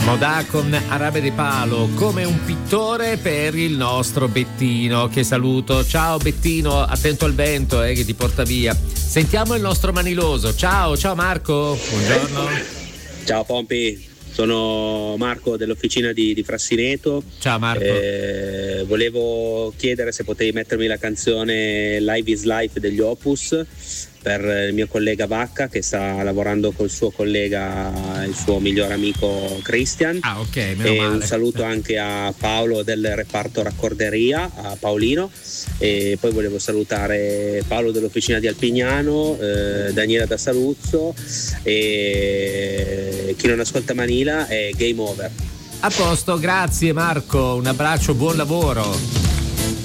Modà con Arabe di Palo, come un pittore per il nostro Bettino, che saluto. Ciao Bettino, attento al vento che ti porta via. Sentiamo il nostro Maniloso. Ciao Marco, buongiorno. Ciao Pompi, sono Marco dell'officina di Frassineto. Ciao Marco. Volevo chiedere se potevi mettermi la canzone Live is Life degli Opus per il mio collega Vacca, che sta lavorando col suo collega, il suo miglior amico Christian. Ok, e male. Un saluto anche a Paolo del reparto raccorderia, a Paolino, e poi volevo salutare Paolo dell'officina di Alpignano, Daniela da Saluzzo, e chi non ascolta Manila è Game Over. A posto, grazie Marco, un abbraccio, buon lavoro.